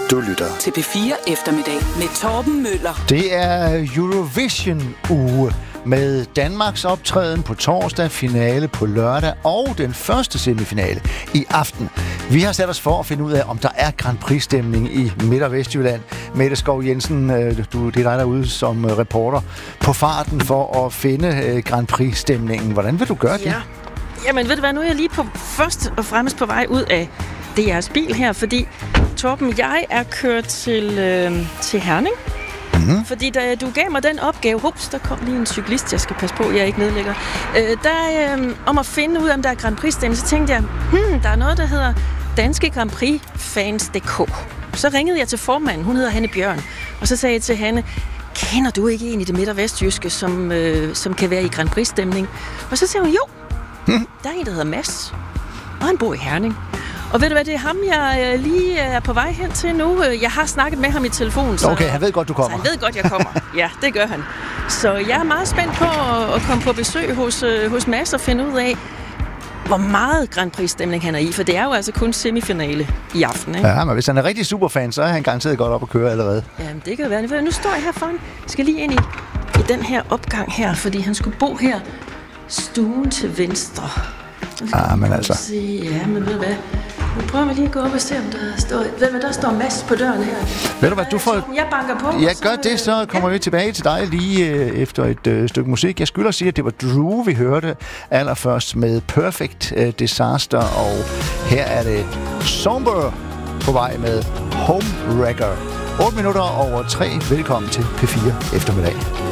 Du lytter til P4 Eftermiddag med Torben Møller. Det er Eurovision-uge med Danmarks optræden på torsdag, finale på lørdag og den første semifinale i aften. Vi har sat os for at finde ud af, om der er Grand Prix-stemning i Midt- og Vestjylland. Mette Skov Jensen, det er dig derude som reporter på farten for at finde Grand Prix-stemningen. Hvordan vil du gøre det? Ja. Jamen ved du hvad, nu er jeg lige først og fremmest på vej ud af DR's bil her, fordi Torben, jeg er kørt til Herning. Mm-hmm. Fordi da du gav mig den opgave, der kom lige en cyklist, jeg skal passe på, jeg ikke nedlægger, om at finde ud af, om der er Grand Prix-stemning, så tænkte jeg, der er noget, der hedder Danske Grand Prix-fans.dk. Så ringede jeg til formanden, hun hedder Hanne Bjørn, og så sagde jeg til Hanne, kender du ikke en i det midt- og vestjyske, som kan være i Grand Prix-stemning? Og så sagde hun, jo, der er en, der hedder Mads, og han bor i Herning. Og ved du hvad, det er ham, jeg lige er på vej hen til nu. Jeg har snakket med ham i telefon. Så, okay, han ved godt, du kommer. Så han ved godt, jeg kommer. Ja, det gør han. Så jeg er meget spændt på at komme på besøg hos Mads og finde ud af, hvor meget Grand Prix-stemning han er i. For det er jo altså kun semifinale i aften, ikke? Ja, men hvis han er rigtig superfan, så er han garanteret godt op at køre allerede. Jamen, det kan være. Nu står jeg her foran. Jeg skal lige ind i den her opgang her, fordi han skulle bo her. Stuen til venstre. Men altså. Ja, men ved du hvad? Nu prøver vi lige at gå op og se, om der står... Ved du hvad, der står Mads på døren her. Ved du hvad, du får... Jeg banker på. Ja, gør det, så kommer vi tilbage til dig lige efter et stykke musik. Jeg skylder at sige, at det var Drew, vi hørte allerførst med Perfect Disaster, og her er det Somber på vej med Home Wrecker. 8 minutter over 3. Velkommen til P4 Eftermiddag.